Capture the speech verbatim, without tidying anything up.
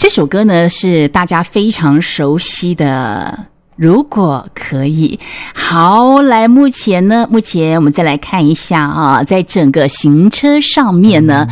这首歌呢是大家非常熟悉的如果可以。好，来，目前呢，目前我们再来看一下啊，在整个行车上面呢，